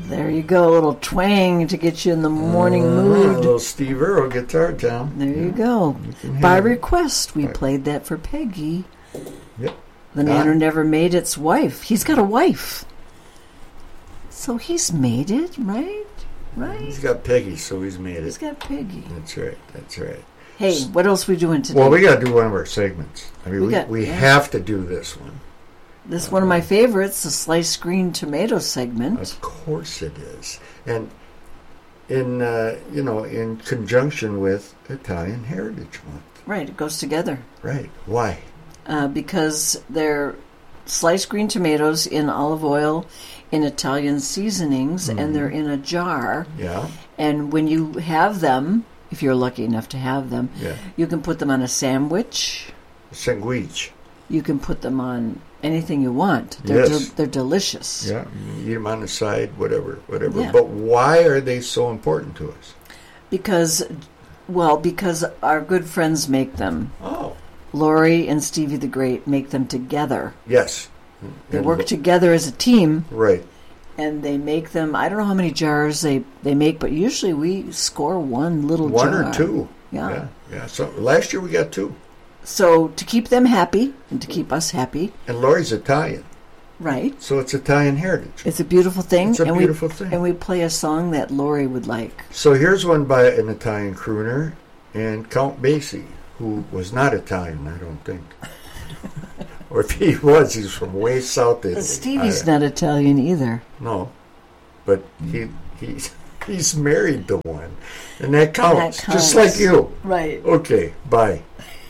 There you go, a little twang to get you in the morning A mood. little Steve Earle guitar, Tom. There you go. By request, we played that for Peggy. Yep. The Man Who Never Made It's wife. He's got a wife. So he's made it, right? Right? He's got Peggy, so he's made it. He's got Peggy. That's right. That's right. Hey, what else we doing today? Well, we got to do one of our segments. I mean, we yeah. have to do this one. This is one of my favorites, the sliced green tomato segment. Of course it is. And in conjunction with Italian Heritage Month. Right, it goes together. Right. Why? Because they're sliced green tomatoes in olive oil, in Italian seasonings, and they're in a jar. Yeah. And when you have them, if you're lucky enough to have them, Yeah. you can put them on a sandwich. Sandwich. You can put them on anything you want. Yes. They're delicious. Yeah. You eat them on the side, whatever. Yeah. But why are they so important to us? Because our good friends make them. Oh. Lori and Stevie the Great make them together. Yes. They work together as a team. Right. And they make them, I don't know how many jars they make, but usually we score one little jar. One or two. Yeah. Yeah. So last year we got two. So to keep them happy and to keep us happy. And Lori's Italian. Right. So it's Italian heritage. It's a beautiful thing. It's a beautiful thing. And we play a song that Lori would like. So here's one by an Italian crooner and Count Basie, who was not Italian, I don't think. Or if he was, he's from way south Italy. Stevie's not Italian either. No. But he's married to one. And that counts. Just like you. Right. Okay, bye.